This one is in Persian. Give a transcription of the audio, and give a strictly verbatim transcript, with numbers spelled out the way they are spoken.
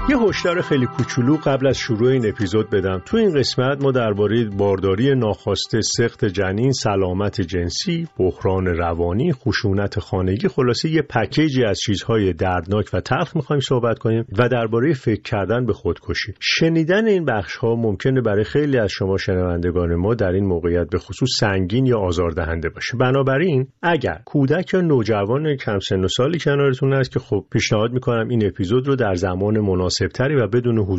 یه هشدار خیلی کوچولو قبل از شروع این اپیزود بدم. تو این قسمت ما درباره بارداری ناخواسته، سقط جنین، سلامت جنسی، بحران روانی، خشونت خانگی، خلاصه یه پکیجی از چیزهای دردناک و تلخ می‌خوایم صحبت کنیم و درباره فکر کردن به خودکشی. شنیدن این بخش‌ها ممکنه برای خیلی از شما شنوندگان ما در این موقعیت به خصوص سنگین یا آزاردهنده باشه. بنابراین اگر کودک یا نوجوان کم سن و سالی کنارتون هست که خب پیشنهاد می‌کنم این اپیزود رو در زمان مناسب تری و بدون